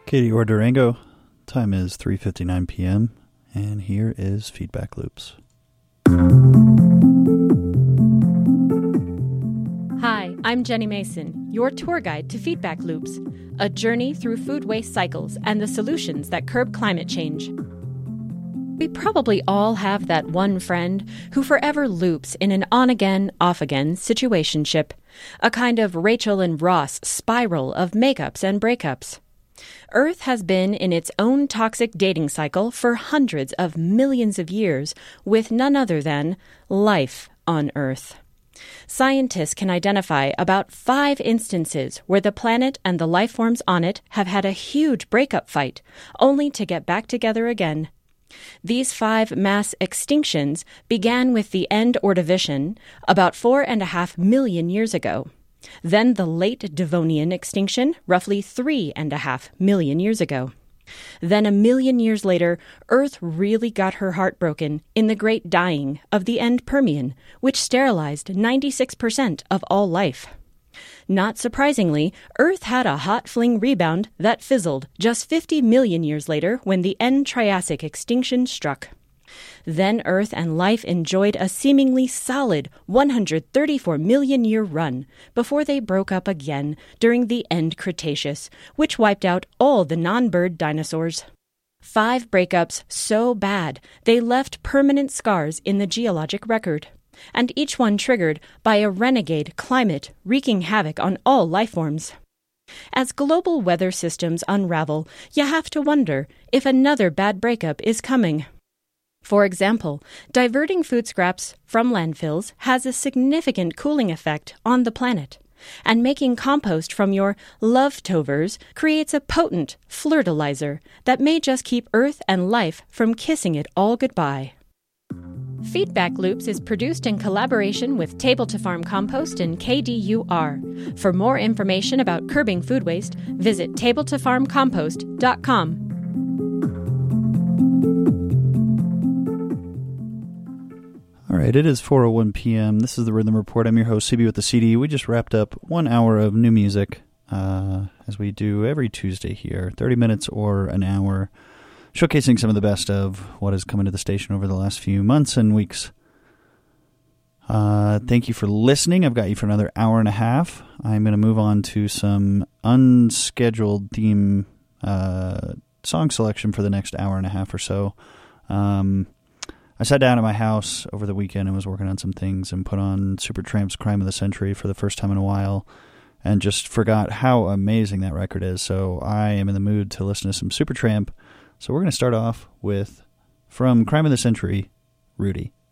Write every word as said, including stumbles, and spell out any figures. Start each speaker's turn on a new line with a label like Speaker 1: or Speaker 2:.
Speaker 1: Katie or Durango. Time is three fifty-nine p.m. and here is Feedback Loops.
Speaker 2: Hi, I'm Jenny Mason, your tour guide to Feedback Loops, a journey through food waste cycles and the solutions that curb climate change. We probably all have that one friend who forever loops in an on-again, off-again situationship, a kind of Rachel and Ross spiral of makeups and breakups. Earth has been in its own toxic dating cycle for hundreds of millions of years with none other than life on Earth. Scientists can identify about five instances where the planet and the life forms on it have had a huge breakup fight, only to get back together again. These five mass extinctions began with the end Ordovician about four and a half million years ago. Then the late Devonian extinction, roughly three and a half million years ago. Then a million years later, Earth really got her heart broken in the Great Dying of the end Permian, which sterilized ninety-six percent of all life. Not surprisingly, Earth had a hot fling rebound that fizzled just fifty million years later when the end Triassic extinction struck. Then Earth and life enjoyed a seemingly solid one hundred thirty-four million year run before they broke up again during the end Cretaceous, which wiped out all the non-bird dinosaurs. Five breakups so bad they left permanent scars in the geologic record, and each one triggered by a renegade climate wreaking havoc on all life forms. As global weather systems unravel, you have to wonder if another bad breakup is coming. For example, diverting food scraps from landfills has a significant cooling effect on the planet, and making compost from your leftovers creates a potent flirtilizer that may just keep Earth and life from kissing it all goodbye. Feedback Loops is produced in collaboration with Table to Farm Compost and K D U R. For more information about curbing food waste, visit table to farm compost dot com.
Speaker 1: All right, it is four oh one p.m. This is the Rhythm Report. I'm your host, C B with the C D. We just wrapped up one hour of new music, uh, as we do every Tuesday here, thirty minutes or an hour, showcasing some of the best of what has come into the station over the last few months and weeks. Uh, thank you for listening. I've got you for another hour and a half. I'm going to move on to some unscheduled theme uh, song selection for the next hour and a half or so. Um... I sat down at my house over the weekend and was working on some things and put on Supertramp's Crime of the Century for the first time in a while and just forgot how amazing that record is. So I am in the mood to listen to some Supertramp. So we're going to start off with, from Crime of the Century, Rudy.